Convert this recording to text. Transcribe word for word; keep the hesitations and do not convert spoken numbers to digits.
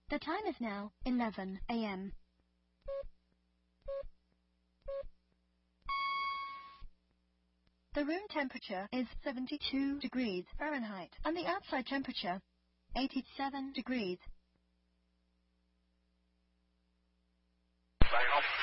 The time is now eleven a m The room temperature is seventy-two degrees Fahrenheit, and the outside temperature eighty-seven degrees. Bang off.